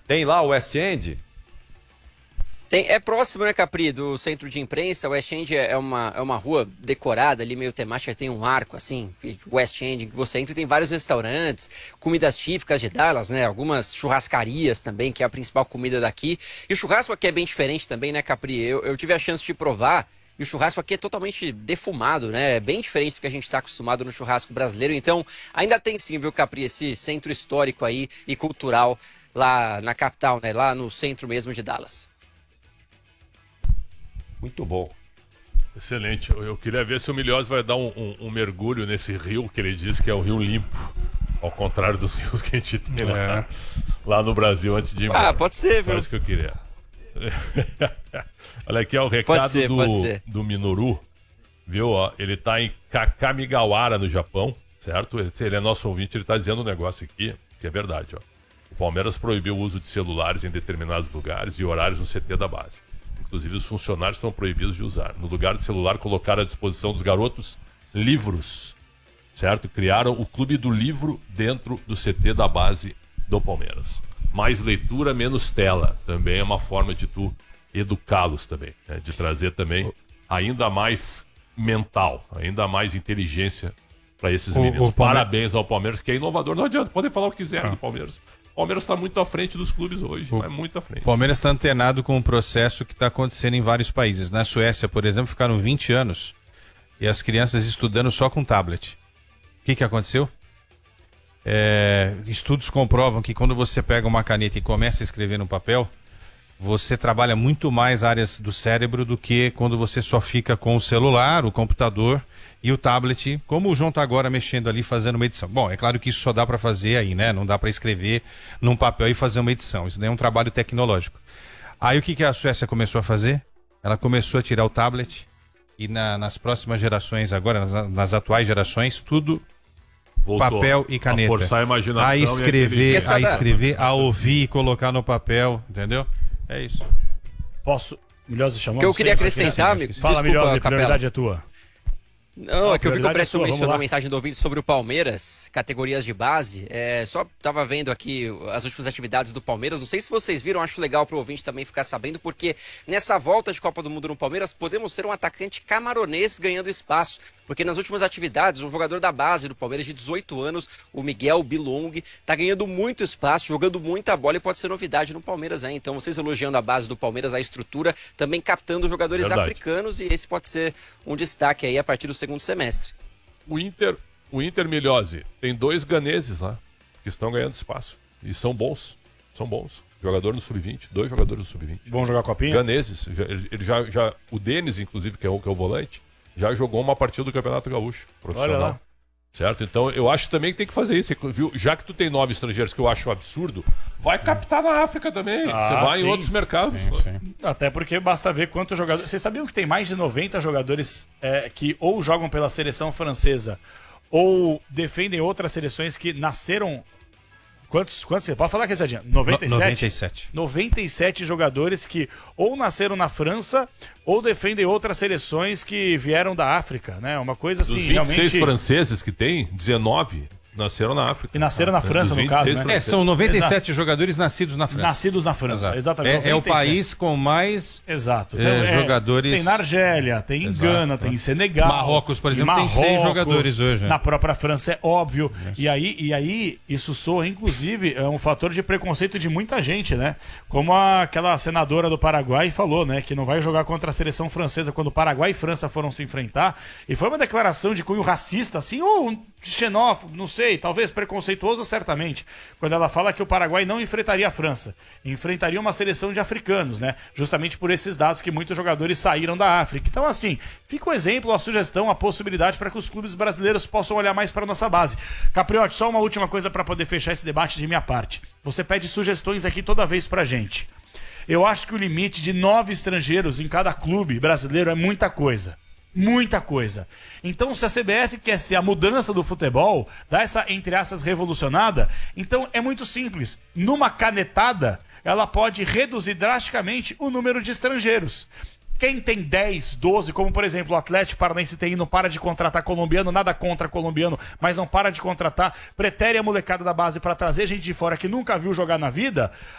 Tem lá o West End? É próximo, né, Capri, do centro de imprensa. O West End é uma rua decorada ali, meio temática, tem um arco, assim, West End, que você entra e tem vários restaurantes, comidas típicas de Dallas, né, algumas churrascarias também, que é a principal comida daqui. E o churrasco aqui é bem diferente também, né, Capri? Eu tive a chance de provar, e o churrasco aqui é totalmente defumado, né, é bem diferente do que a gente está acostumado no churrasco brasileiro. Então, ainda tem sim, viu, Capri, esse centro histórico aí e cultural lá na capital, né, lá no centro mesmo de Dallas. Muito bom. Excelente. Eu queria ver se o Milhões vai dar um mergulho nesse rio que ele diz que é um rio limpo. Ao contrário dos rios que a gente tem lá no Brasil antes de ir embora. Pode ser, viu? Só isso que eu queria. Olha aqui, ó, o recado do Minoru. Viu? Ó, ele tá em Kakamigawara, no Japão, certo? Ele é nosso ouvinte, ele tá dizendo um negócio aqui, que é verdade, ó. O Palmeiras proibiu o uso de celulares em determinados lugares e horários no CT da base. Inclusive, os funcionários estão proibidos de usar. No lugar do celular, colocaram à disposição dos garotos livros, certo? Criaram o Clube do Livro dentro do CT da base do Palmeiras. Mais leitura, menos tela. Também é uma forma de tu educá-los também, né? De trazer também ainda mais mental, ainda mais inteligência para esses meninos. Parabéns ao Palmeiras, que é inovador. Não adianta, podem falar o que quiserem do Palmeiras. O Palmeiras está muito à frente dos clubes hoje, é muito à frente. O Palmeiras está antenado com um processo que está acontecendo em vários países. Na Suécia, por exemplo, ficaram 20 anos e as crianças estudando só com tablet. O que aconteceu? Estudos comprovam que quando você pega uma caneta e começa a escrever no papel, você trabalha muito mais áreas do cérebro do que quando você só fica com o celular, o computador e o tablet, como o João está agora mexendo ali, fazendo uma edição. Bom, é claro que isso só dá para fazer aí, né? Não dá para escrever num papel e fazer uma edição. Isso daí é um trabalho tecnológico. Aí o que a Suécia começou a fazer? Ela começou a tirar o tablet e nas próximas gerações agora, nas atuais gerações, tudo voltou, papel e caneta. A forçar a imaginação. A escrever, a ouvir e colocar no papel, entendeu? É isso. Posso? Milhose chamou. O que eu queria acrescentar, amigo. Fala, Milhose, a prioridade é tua. Não, é que eu vi que o Preston mencionou a mensagem do ouvinte sobre o Palmeiras, categorias de base. Só tava vendo aqui as últimas atividades do Palmeiras. Não sei se vocês viram, acho legal pro ouvinte também ficar sabendo, porque nessa volta de Copa do Mundo no Palmeiras, podemos ter um atacante camaronês ganhando espaço. Porque nas últimas atividades, um jogador da base do Palmeiras de 18 anos, o Miguel Bilong, tá ganhando muito espaço, jogando muita bola e pode ser novidade no Palmeiras, hein? Então vocês elogiando a base do Palmeiras, a estrutura, também captando jogadores africanos, e esse pode ser um destaque aí a partir do segundo semestre. O Inter Milhose tem 2 ganeses lá que estão ganhando espaço e são bons. Jogador no sub-20, 2 jogadores no sub-20. Vão jogar copinha? Ganeses. Ele já o Denis, inclusive, que é o volante, já jogou uma partida do Campeonato Gaúcho profissional. Olha lá. Certo? Então eu acho também que tem que fazer isso, viu? Já que tu tem 9 estrangeiros, que eu acho um absurdo, vai captar na África também. Você vai em outros mercados. Sim. Até porque basta ver quantos jogadores. Vocês sabiam que tem mais de 90 jogadores que ou jogam pela seleção francesa ou defendem outras seleções que nasceram. Quantos você pode falar, Quesadinha? 97? 97 jogadores que ou nasceram na França ou defendem outras seleções que vieram da África, né? Uma coisa assim, dos 26 realmente... franceses que tem, 19 nasceram na África. E nasceram na França, no caso, né? São 97 jogadores nascidos na França. Nascidos na França, exatamente. É o país com mais jogadores... Tem na Argélia, tem em Gana, tem em Senegal. Marrocos, por exemplo, tem 6 jogadores hoje. Na própria França, é óbvio. E aí, isso soa, inclusive, é um fator de preconceito de muita gente, né? Como aquela senadora do Paraguai falou, né? Que não vai jogar contra a seleção francesa quando Paraguai e França foram se enfrentar. E foi uma declaração de cunho racista, assim, ou xenófobo, não sei, talvez preconceituoso, certamente, quando ela fala que o Paraguai não enfrentaria a França, enfrentaria uma seleção de africanos, né? Justamente por esses dados que muitos jogadores saíram da África. Então, assim, fica o exemplo, a sugestão, a possibilidade para que os clubes brasileiros possam olhar mais para a nossa base. Capriotti, só uma última coisa para poder fechar esse debate de minha parte. Você pede sugestões aqui toda vez pra gente. Eu acho que o limite de 9 estrangeiros em cada clube brasileiro é muita coisa. Muita coisa. Então, se a CBF quer ser a mudança do futebol, dar essa, entre aspas, revolucionada, então é muito simples. Numa canetada, ela pode reduzir drasticamente o número de estrangeiros. Quem tem 10, 12, como por exemplo o Atlético Paranaense tem, não para de contratar colombiano, nada contra colombiano, mas não para de contratar, pretere a molecada da base para trazer gente de fora que nunca viu jogar na vida,